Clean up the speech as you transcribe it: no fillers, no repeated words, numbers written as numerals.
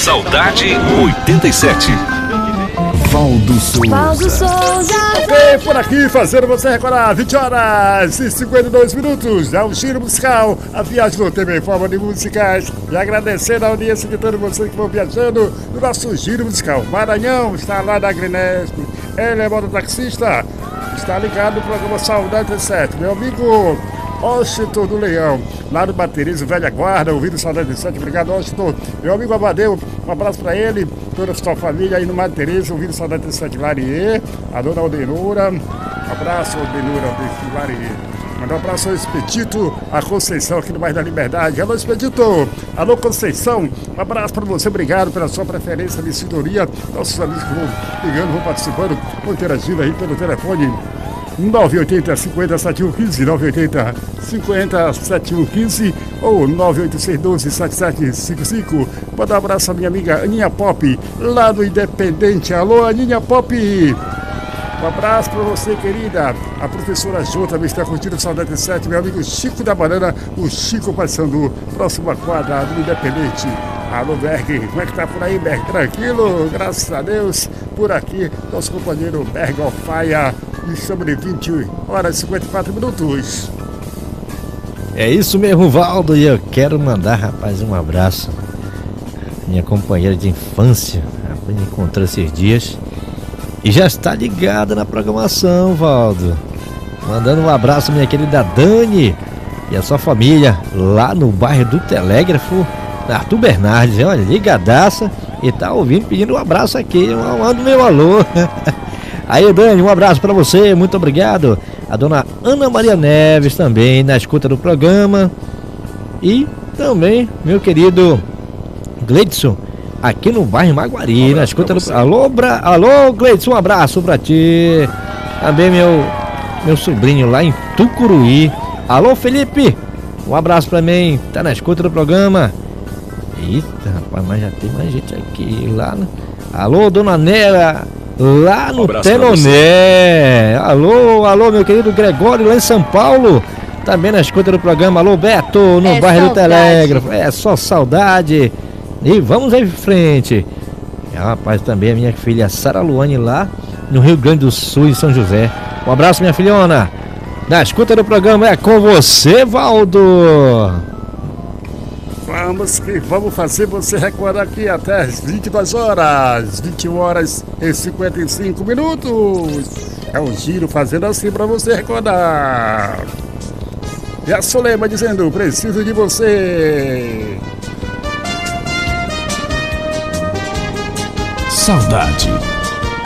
Saudade 87. Valdo Souza. Ok, por aqui fazendo você recordar 20 horas e 52 minutos. É um giro musical. A viagem não tem em forma de musicais. E agradecendo a audiência de todos vocês que vão viajando no nosso giro musical. Maranhão está lá da Grinesp. Ele é mototaxista. Está ligado no programa Saudade 87. Meu amigo Washington do Leão, lá do Baterizo, Velha Guarda, ouvindo Saudade 87. Obrigado, Washington. Meu amigo Amadeu, um abraço pra ele, toda a sua família aí no Baterizo, ouvindo Saudade 87 Larie. A dona Aldenura, abraço, Aldenura, de Larie. Mandar um abraço ao Expedito, a Conceição aqui no bairro da Liberdade. Alô, Expedito! Alô, Conceição! Um abraço para você, obrigado pela sua preferência de sintonia. Nossos amigos que vão ligando, vão participando, vão interagindo aí pelo telefone 980 50 7115, 980 50 7115 ou 986 12 7755. Manda um abraço à minha amiga Aninha Pop, lá do Independente. Alô, Aninha Pop! Um abraço para você, querida. A professora Jo também está curtindo o Saudade 7. Meu amigo Chico da Banana, o Chico Paissandu, próxima quadra do Independente. Alô, Berg, como é que tá por aí, Berg? Tranquilo? Graças a Deus. Por aqui, nosso companheiro Berg Alfaia. E estamos de 20 horas e 54 minutos. É isso mesmo, Valdo. E eu quero mandar, rapaz, um abraço. Minha companheira de infância, rapaz, me encontrou esses dias. E já está ligada na programação, Valdo. Mandando um abraço à minha querida Dani e a sua família lá no bairro do Telégrafo, Arthur Bernardes. Olha, ligadaça e tá ouvindo, pedindo um abraço aqui. Manda meu alô. Aí, Dani, um abraço para você, muito obrigado. A dona Ana Maria Neves também na escuta do programa. E também meu querido Gleidson, aqui no bairro Maguari, na escuta do... Alô, Gleidson, um abraço pra ti. Também meu sobrinho lá em Tucuruí. Alô, Felipe, um abraço pra mim, tá na escuta do programa. Eita, rapaz, mas já tem mais gente aqui lá. Alô, dona Nera, lá no Tenoné. Alô, meu querido Gregório, lá em São Paulo, também na escuta do programa. Alô, Beto, no bairro do Telégrafo. É só saudade. E vamos em frente. Rapaz, também a minha filha Sara Luane lá no Rio Grande do Sul, em São José. Um abraço, minha filhona. Na escuta do programa é com você, Valdo. Vamos fazer você recordar aqui até as 22 horas, 21 horas e 55 minutos. É um giro fazendo assim pra você recordar. E a Solema dizendo, preciso de você. Saudade